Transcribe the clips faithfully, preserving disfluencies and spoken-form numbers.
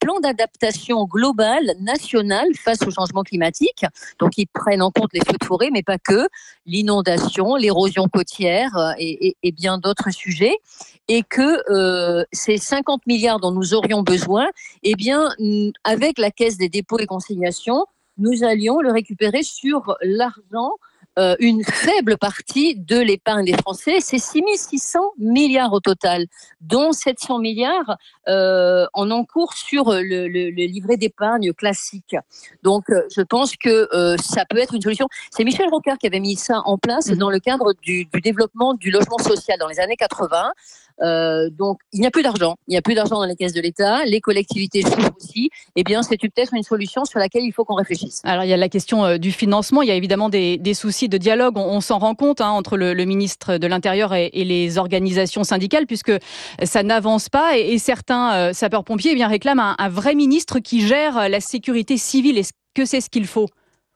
plan d'adaptation global, national, face au changement climatique. Donc, ils prennent en compte les feux de forêt, mais pas que, l'inondation, l'érosion côtière euh, et, et, et bien d'autres sujets. Et que euh, ces cinquante milliards dont nous aurions besoin, eh bien, avec la Caisse des dépôts et consignations, nous allions le récupérer sur l'argent, euh, une faible partie de l'épargne des Français. C'est six mille six cents milliards au total, dont sept cents milliards euh, en encours sur le, le, le livret d'épargne classique. Donc, euh, je pense que euh, ça peut être une solution. C'est Michel Rocard qui avait mis ça en place mmh. dans le cadre du, du développement du logement social dans les années quatre-vingts. Euh, donc, il n'y a plus d'argent. Il n'y a plus d'argent dans les caisses de l'État. Les collectivités souffrent aussi. Eh bien, c'est peut-être une solution sur laquelle il faut qu'on réfléchisse. Alors, il y a la question euh, du financement. Il y a évidemment des, des soucis de dialogue. On, on s'en rend compte hein, entre le, le ministre de l'Intérieur et, et les organisations syndicales, puisque ça n'avance pas. Et, et certains euh, sapeurs-pompiers eh bien, réclament un, un vrai ministre qui gère la sécurité civile. Est-ce que c'est ce qu'il faut ?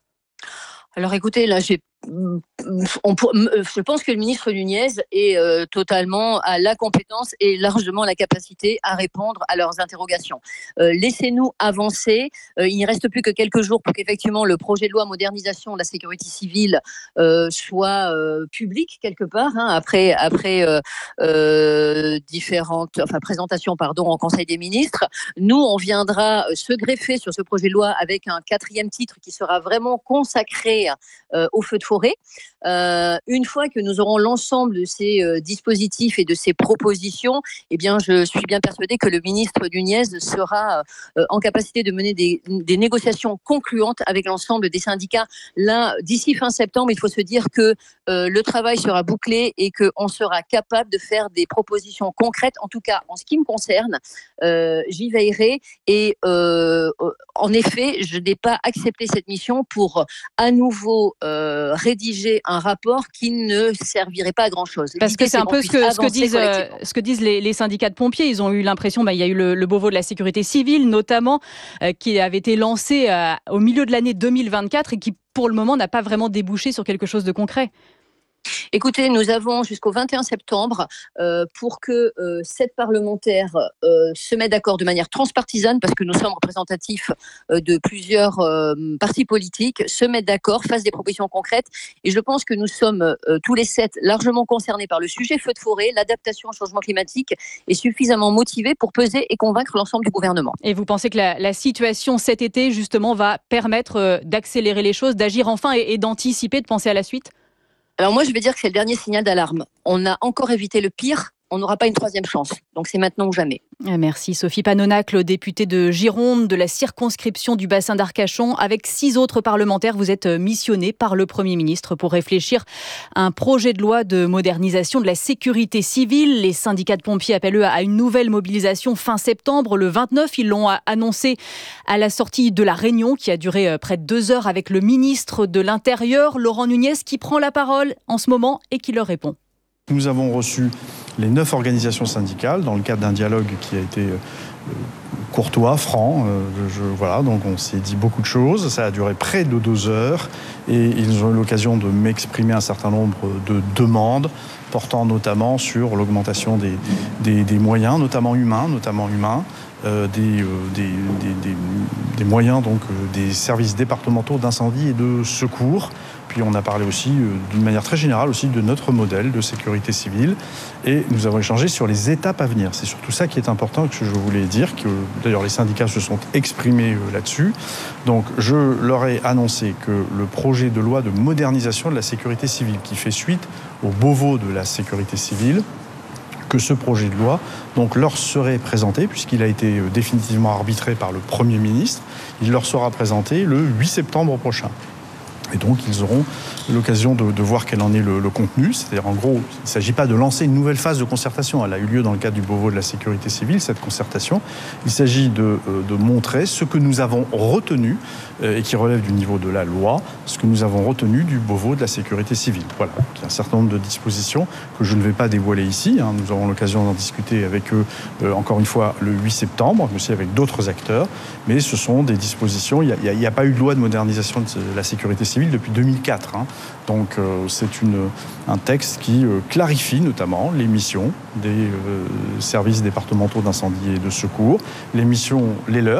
Alors, écoutez, là, j'ai On, je pense que le ministre Nunez est euh, totalement à la compétence et largement la capacité à répondre à leurs interrogations. Euh, laissez-nous avancer. Euh, il ne reste plus que quelques jours pour qu'effectivement le projet de loi modernisation de la sécurité civile euh, soit euh, public quelque part hein, après après euh, euh, différentes enfin présentations pardon en Conseil des ministres. Nous on viendra se greffer sur ce projet de loi avec un quatrième titre qui sera vraiment consacré euh, au feu de forêt. Euh, une fois que nous aurons l'ensemble de ces euh, dispositifs et de ces propositions, eh bien, je suis bien persuadée que le ministre Nunez sera euh, en capacité de mener des, des négociations concluantes avec l'ensemble des syndicats. Là, d'ici fin septembre, il faut se dire que euh, le travail sera bouclé et qu'on sera capable de faire des propositions concrètes. En tout cas, en ce qui me concerne, euh, j'y veillerai. Et euh, en effet, je n'ai pas accepté cette mission pour à nouveau euh, rédiger un rapport qui ne servirait pas à grand-chose. Parce L'idée, que c'est, c'est un peu ce que, ce que disent, euh, ce que disent les, les syndicats de pompiers. Ils ont eu l'impression, bah, il y a eu le, le Beauvau de la sécurité civile, notamment, euh, qui avait été lancé euh, au milieu de l'année deux mille vingt-quatre et qui, pour le moment, n'a pas vraiment débouché sur quelque chose de concret. Écoutez, nous avons jusqu'au vingt et un septembre euh, pour que euh, sept parlementaires euh, se mettent d'accord de manière transpartisane, parce que nous sommes représentatifs euh, de plusieurs euh, partis politiques, se mettent d'accord, fassent des propositions concrètes. Et je pense que nous sommes euh, tous les sept largement concernés par le sujet feu de forêt, l'adaptation au changement climatique, et suffisamment motivés pour peser et convaincre l'ensemble du gouvernement. Et vous pensez que la, la situation cet été, justement, va permettre euh, d'accélérer les choses, d'agir enfin et, et d'anticiper, de penser à la suite ? Alors moi, je vais dire que c'est le dernier signal d'alarme. On a encore évité le pire, on n'aura pas une troisième chance. Donc c'est maintenant ou jamais. Merci Sophie Panonacle, députée de Gironde, de la circonscription du bassin d'Arcachon. Avec six autres parlementaires, vous êtes missionnés par le Premier ministre pour réfléchir à un projet de loi de modernisation de la sécurité civile. Les syndicats de pompiers appellent eux à une nouvelle mobilisation fin septembre. Le vingt-neuf, ils l'ont annoncé à la sortie de la réunion qui a duré près de deux heures avec le ministre de l'Intérieur, Laurent Nunez, qui prend la parole en ce moment et qui leur répond. Nous avons reçu les neuf organisations syndicales dans le cadre d'un dialogue qui a été euh, courtois, franc. Euh, je, voilà, donc on s'est dit beaucoup de choses. Ça a duré près de deux heures et ils ont eu l'occasion de m'exprimer un certain nombre de demandes portant notamment sur l'augmentation des, des, des moyens, notamment humains, notamment humains. Euh, des, euh, des, des, des, des moyens donc euh, des services départementaux d'incendie et de secours. Puis on a parlé aussi euh, d'une manière très générale aussi de notre modèle de sécurité civile et nous avons échangé sur les étapes à venir. C'est surtout ça qui est important que je voulais dire, que d'ailleurs les syndicats se sont exprimés euh, là-dessus. Donc je leur ai annoncé que le projet de loi de modernisation de la sécurité civile qui fait suite au Beauvau de la sécurité civile, que ce projet de loi donc, leur serait présenté, puisqu'il a été définitivement arbitré par le Premier ministre. Il leur sera présenté le huit septembre prochain. Et donc, ils auront l'occasion de, de voir quel en est le, le contenu. C'est-à-dire, en gros, il ne s'agit pas de lancer une nouvelle phase de concertation. Elle a eu lieu dans le cadre du Beauvau de la sécurité civile, cette concertation. Il s'agit de, de montrer ce que nous avons retenu, et qui relève du niveau de la loi, ce que nous avons retenu du Beauvau de la sécurité civile. Voilà. Il y a un certain nombre de dispositions que je ne vais pas dévoiler ici. Hein. Nous aurons l'occasion d'en discuter avec eux, euh, encore une fois, le huit septembre, mais aussi avec d'autres acteurs. Mais ce sont des dispositions. Il n'y a, a, a pas eu de loi de modernisation de la sécurité civile depuis deux mille quatre. Hein. Donc euh, c'est une, un texte qui euh, clarifie notamment les missions des euh, services départementaux d'incendie et de secours, les missions, les leurs,